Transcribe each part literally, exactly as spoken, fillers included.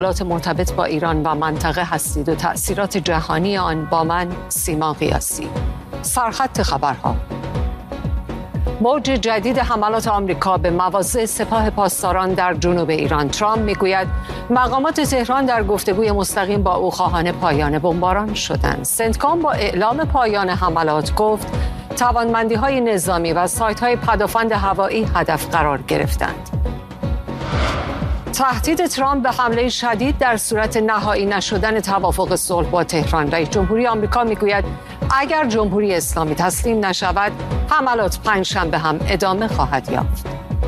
حملات مرتبط با ایران و منطقه هستید و تأثیرات جهانی آن با من سیما قیاسی. سرخط خبرها. موج جدید حملات آمریکا به مواضع سپاه پاسداران در جنوب ایران. ترامپ میگوید مقامات تهران در گفتگوی مستقیم با او خواهان پایان بمباران شدند. سنتکام با اعلام پایان حملات گفت توانمندی‌های نظامی و سایت‌های پدافند هوایی هدف قرار گرفتند. تهدید ترامپ به حمله شدید در صورت نهایی نشدن توافق صلح با تهران. رئیس جمهوری آمریکا میگوید اگر جمهوری اسلامی تسلیم نشود حملات پنجشنبه هم ادامه خواهد یافت.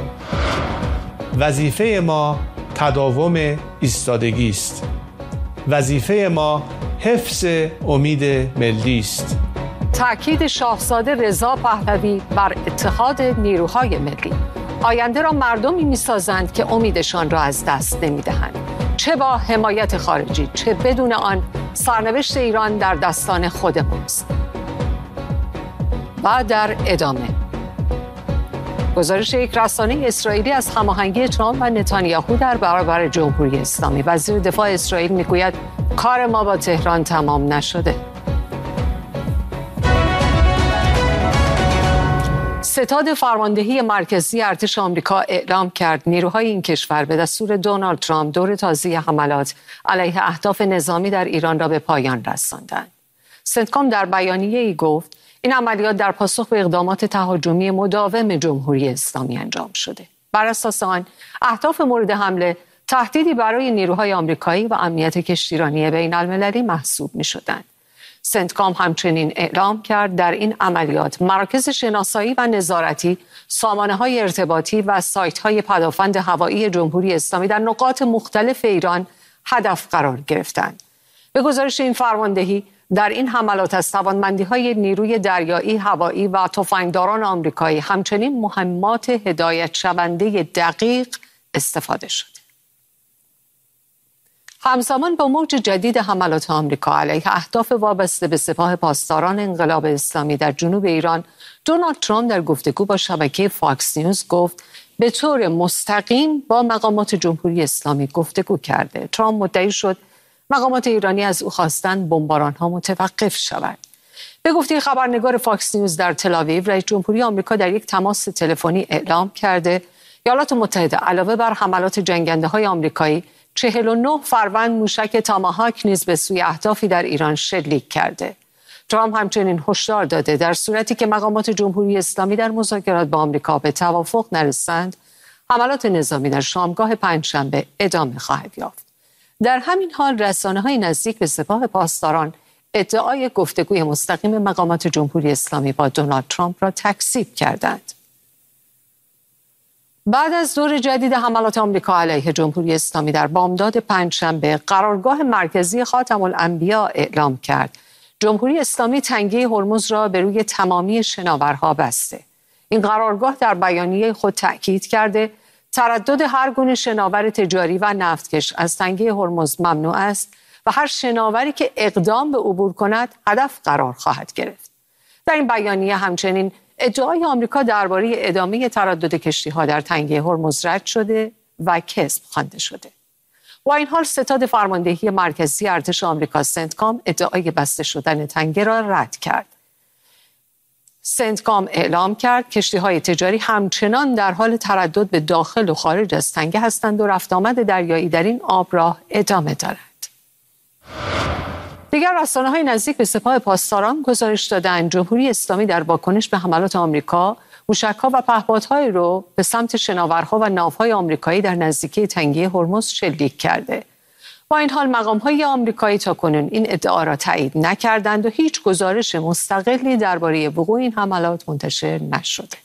وظیفه ما تداوم ایستادگی است. وظیفه ما حفظ امید ملی است. تأکید شاهزاده رضا پهلوی بر اتحاد نیروهای ملی. آینده را مردمی می‌سازند که امیدشان را از دست نمی‌دهند. چه با حمایت خارجی چه بدون آن سرنوشت ایران در دستان خود ماست. و در ادامه گزارش یک رسانه اسرائیلی از هماهنگی ترامپ و نتانیاهو در برابر جمهوری اسلامی. وزیر دفاع اسرائیل میگوید کار ما با تهران تمام نشده. ستاد فرماندهی مرکزی ارتش آمریکا اعلام کرد نیروهای این کشور به دستور دونالد ترامپ دور تازه حملات علیه اهداف نظامی در ایران را به پایان رساندند. سنتکام در بیانیه‌ای گفت این عملیات در پاسخ به اقدامات تهاجمی مداوم جمهوری اسلامی انجام شده. بر اساس آن اهداف مورد حمله تهدیدی برای نیروهای آمریکایی و امنیت کشتیرانی بین المللی محسوب می‌شدند. سنتکام همچنین اعلام کرد در این عملیات مراکز شناسایی و نظارتی، سامانه‌های ارتباطی و سایت‌های پدافند هوایی جمهوری اسلامی در نقاط مختلف ایران هدف قرار گرفتند. به گزارش این فرماندهی در این حملات از توانمندی‌های نیروی دریایی، هوایی و تفنگداران آمریکایی همچنین مهمات هدایت شونده دقیق استفاده شد. همزمان با موج جدید حملات آمریکا علیه اهداف وابسته به سپاه پاسداران انقلاب اسلامی در جنوب ایران، دونالد ترامپ در گفتگو با شبکه فاکس نیوز گفت به طور مستقیم با مقامات جمهوری اسلامی گفتگو کرده. ترامپ مدعی شد مقامات ایرانی از او خواستند بمباران‌ها متوقف شود. به گفته خبرنگار فاکس نیوز در تل‌آویو، رئیس جمهوری آمریکا در یک تماس تلفنی اعلام کرده ایالات متحده علاوه بر حملات جنگنده‌های آمریکایی چهل و نه فروند موشک تاماهاک نیز به سوی اهدافی در ایران شلیک کرده. ترامپ همچنین هشدار داده در صورتی که مقامات جمهوری اسلامی در مذاکرات با آمریکا به توافق نرسند، حملات نظامی در شامگاه پنجشنبه ادامه خواهد یافت. در همین حال رسانه‌های نزدیک به سپاه پاسداران ادعای گفتگوی مستقیم مقامات جمهوری اسلامی با دونالد ترامپ را تکذیب کردند. بعد از دور جدید حملات آمریکا علیه جمهوری اسلامی در بامداد پنجشنبه، قرارگاه مرکزی خاتم الانبیا اعلام کرد جمهوری اسلامی تنگه هرمز را به روی تمامی شناورها بسته. این قرارگاه در بیانیه خود تأکید کرده تردد هر گونه شناور تجاری و نفتکش از تنگه هرمز ممنوع است و هر شناوری که اقدام به عبور کند هدف قرار خواهد گرفت. در این بیانیه همچنین ادعای آمریکا درباره ادامه تردد کشتی‌ها در تنگه هرمز رد شده و کذب خوانده شده. با این حال ستاد فرماندهی مرکزی ارتش آمریکا سنتکام ادعای بسته شدن تنگه را رد کرد. سنتکام اعلام کرد کشتی‌های تجاری همچنان در حال تردد به داخل و خارج از تنگه هستند و رفت آمد دریایی در این آبراه ادامه دارد. دیگر رسانه‌های نزدیک به سپاه پاسداران گزارش دادند جمهوری اسلامی در واکنش به حملات آمریکا موشک‌ها و پهپادهای رو به سمت شناورها و ناوهای آمریکایی در نزدیکی تنگه هرمز شلیک کرده. با این حال مقام‌های آمریکایی تاکنون این ادعا را تایید نکردند و هیچ گزارش مستقلی درباره وقوع این حملات منتشر نشده.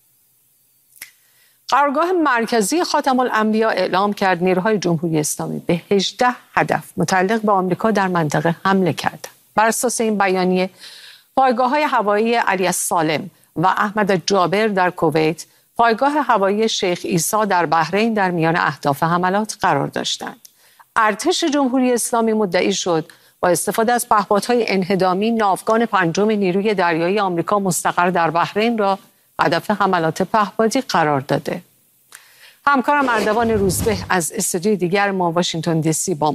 قرارگاه مرکزی خاتم الانبیا اعلام کرد نیروهای جمهوری اسلامی به هجده هدف متعلق به آمریکا در منطقه حمله کردند. بر اساس این بیانیه پایگاه‌های هوایی علی السالم و احمد جابر در کویت، پایگاه هوایی شیخ عیسی در بحرین در میان اهداف حملات قرار داشتند. ارتش جمهوری اسلامی مدعی شد با استفاده از پهپادهای انهدامی ناوگان پنجم نیروی دریایی آمریکا مستقر در بحرین را هدف حملات پهپادی قرار داده. همکارم اردوان روزبه از استودیوی دیگر ما واشنگتن دی سی با